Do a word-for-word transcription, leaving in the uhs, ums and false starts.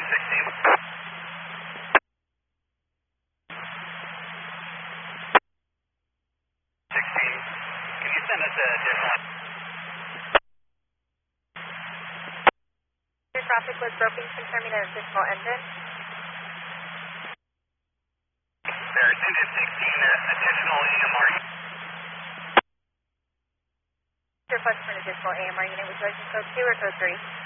sixteen. sixteen. Can you send us a additional? Your traffic was broken, confirming an additional engine. There's engine sixteen, uh, additional A M R. Request for an additional A M R unit. Would you like to code two or code three?